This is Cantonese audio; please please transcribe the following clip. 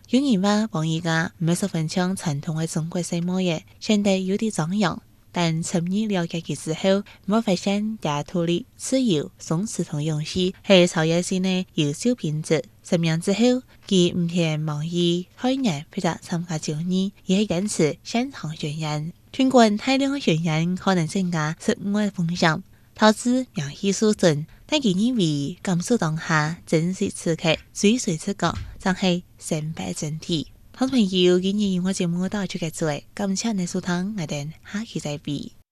有人話王爾家唔係十分像傳統嘅中國式模樣，顯得有啲張揚。但深入了解佢之後，我發現大圖裡自由、鬆弛同勇氣係超越性嘅優秀品質。成名之後，佢唔但忘記開眼或者參加競技，而係堅持現場巡演。儘管大量嘅巡演可能增加失誤嘅風險，導致名氣受損，但佢認為感受當下、珍惜此刻、追隨自我，才係成敗真諦。好朋友，今日我節目到此結束，感謝你收聽，我哋下期再會。